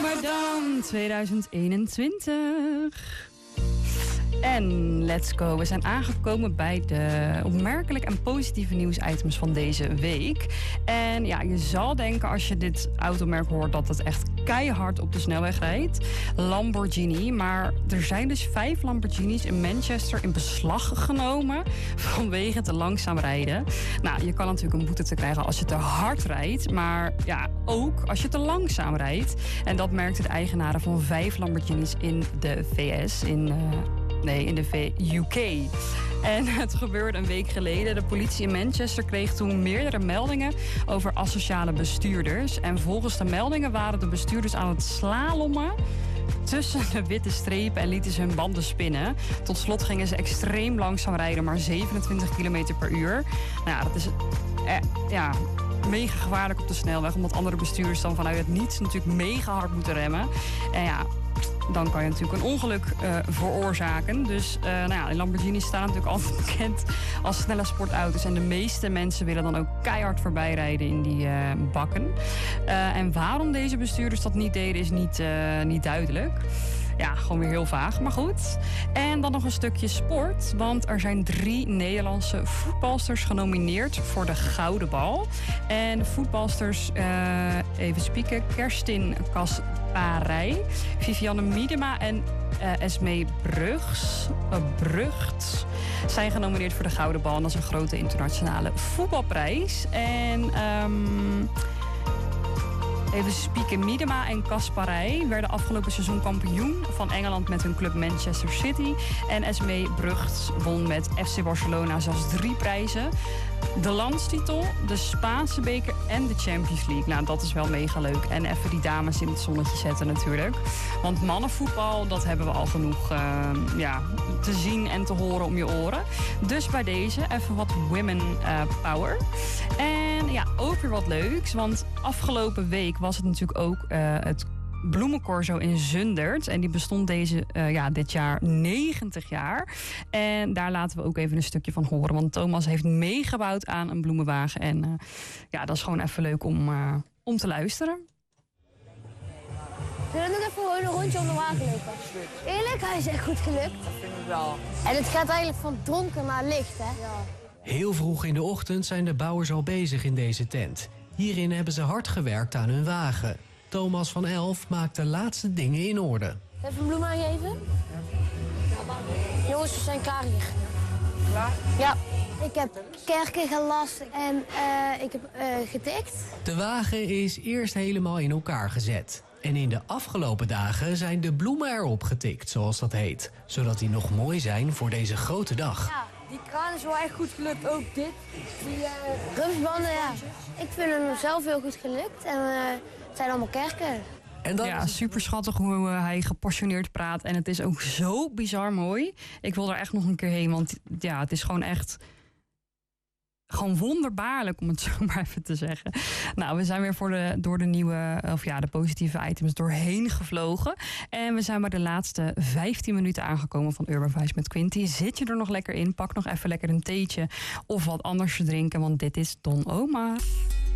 Ramadan 2021. En let's go. We zijn aangekomen bij de opmerkelijk en positieve nieuwsitems van deze week. En ja, je zal denken als je dit automerk hoort dat het echt keihard op de snelweg rijdt. Lamborghini. Maar er zijn dus 5 Lamborghinis in Manchester in beslag genomen vanwege te langzaam rijden. Nou, je kan natuurlijk een boete te krijgen als je te hard rijdt. Maar ja, ook als je te langzaam rijdt. En dat merkten de eigenaren van 5 Lamborghinis in de VS. in de UK. En het gebeurde een week geleden. De politie in Manchester kreeg toen meerdere meldingen over asociale bestuurders. En volgens de meldingen waren de bestuurders aan het slalommen tussen de witte strepen en lieten ze hun banden spinnen. Tot slot gingen ze extreem langzaam rijden, maar 27 km per uur. Nou ja, dat is mega gevaarlijk op de snelweg, omdat andere bestuurders dan vanuit het niets natuurlijk mega hard moeten remmen. En ja, dan kan je natuurlijk een ongeluk veroorzaken. Dus de Lamborghinis staan natuurlijk altijd bekend als snelle sportauto's. En de meeste mensen willen dan ook keihard voorbij rijden in die bakken. En waarom deze bestuurders dat niet deden is niet duidelijk. Ja, gewoon weer heel vaag, maar goed. En dan nog een stukje sport. Want er zijn 3 Nederlandse voetbalsters genomineerd voor de Gouden Bal. En de voetbalsters, even spieken, Kerstin Kasparij, Vivianne Miedema en Esmee Brugt zijn genomineerd voor de Gouden Bal. En dat is een grote internationale voetbalprijs. En even spieken, Miedema en Kasparij werden afgelopen seizoen kampioen van Engeland met hun club Manchester City. En Esmee Brugt won met FC Barcelona zelfs 3 prijzen. De landstitel, de Spaanse beker en de Champions League. Nou, dat is wel mega leuk. En even die dames in het zonnetje zetten natuurlijk. Want mannenvoetbal, dat hebben we al genoeg te zien en te horen om je oren. Dus bij deze even wat women power. En ja, ook weer wat leuks. Want afgelopen week was het natuurlijk ook het Bloemencorso in Zundert. En die bestond dit jaar 90 jaar. En daar laten we ook even een stukje van horen. Want Thomas heeft meegebouwd aan een bloemenwagen. En dat is gewoon even leuk om te luisteren. Zullen we nog even gewoon een rondje om de wagen lopen? Eerlijk, hij is echt goed gelukt. Dat vind ik wel. En het gaat eigenlijk van donker naar licht, hè? Ja. Heel vroeg in de ochtend zijn de bouwers al bezig in deze tent. Hierin hebben ze hard gewerkt aan hun wagen. Thomas van Elf maakt de laatste dingen in orde. Even een bloem aangeven? Jongens, we zijn klaar hier. Klaar? Ja. Ik heb kerken gelast en ik heb getikt. De wagen is eerst helemaal in elkaar gezet. En in de afgelopen dagen zijn de bloemen erop getikt, zoals dat heet. Zodat die nog mooi zijn voor deze grote dag. Ja, die kraan is wel echt goed gelukt. Ook dit. Die rumsbanden, ja. Ik vind hem zelf heel goed gelukt. En het zijn allemaal kerken. En dan ja, super schattig hoe hij gepassioneerd praat. En het is ook zo bizar mooi. Ik wil er echt nog een keer heen, want ja, het is gewoon echt gewoon wonderbaarlijk, om het zo maar even te zeggen. Nou, we zijn weer door de positieve items doorheen gevlogen. En we zijn bij de laatste 15 minuten aangekomen van Urban Vibes met Quinty. Zit je er nog lekker in? Pak nog even lekker een theetje of wat anders te drinken, want dit is Don Omar.